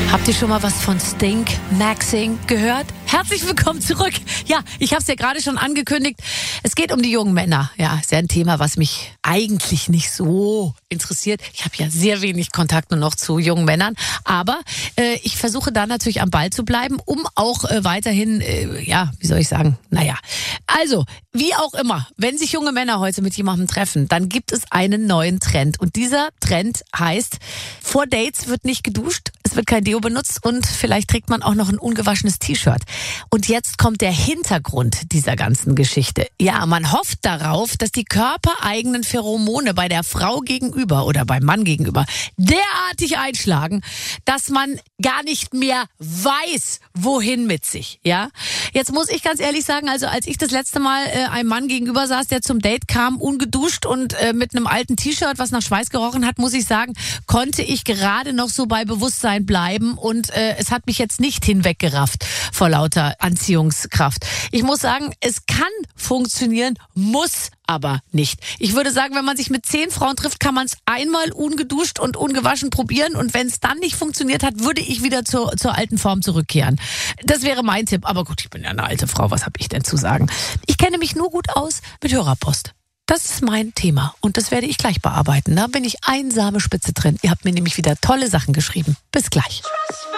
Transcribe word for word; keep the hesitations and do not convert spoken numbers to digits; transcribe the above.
Habt ihr schon mal was von Stink Maxing gehört? Herzlich willkommen zurück. Ja, ich habe es ja gerade schon angekündigt. Es geht um die jungen Männer. Ja, ist ja ein Thema, was mich eigentlich nicht so interessiert. Ich habe ja sehr wenig Kontakt nur noch zu jungen Männern. Aber äh, ich versuche da natürlich am Ball zu bleiben, um auch äh, weiterhin, äh, ja, wie soll ich sagen, naja. Also, wie auch immer, wenn sich junge Männer heute mit jemandem treffen, dann gibt es einen neuen Trend. Und dieser Trend heißt, vor Dates wird nicht geduscht, es wird kein Deo benutzt und vielleicht trägt man auch noch ein ungewaschenes T-Shirt. Und jetzt kommt der Hintergrund dieser ganzen Geschichte. Ja, man hofft darauf, dass die körpereigenen Pheromone bei der Frau gegenüber oder beim Mann gegenüber derartig einschlagen, dass man gar nicht mehr weiß, wohin mit sich. Ja, jetzt muss ich ganz ehrlich sagen, also als ich das letzte Mal äh, einem Mann gegenüber saß, der zum Date kam, ungeduscht und äh, mit einem alten T-Shirt, was nach Schweiß gerochen hat, muss ich sagen, konnte ich gerade noch so bei Bewusstsein bleiben und äh, es hat mich jetzt nicht hinweggerafft vor lauter Anziehungskraft. Ich muss sagen, es kann funktionieren, muss aber nicht. Ich würde sagen, wenn man sich mit zehn Frauen trifft, kann man es einmal ungeduscht und ungewaschen probieren und wenn es dann nicht funktioniert hat, würde ich wieder zur, zur alten Form zurückkehren. Das wäre mein Tipp. Aber gut, ich bin ja eine alte Frau, was habe ich denn zu sagen? Ich kenne mich nur gut aus mit Hörerpost. Das ist mein Thema und das werde ich gleich bearbeiten. Da bin ich einsame Spitze drin. Ihr habt mir nämlich wieder tolle Sachen geschrieben. Bis gleich.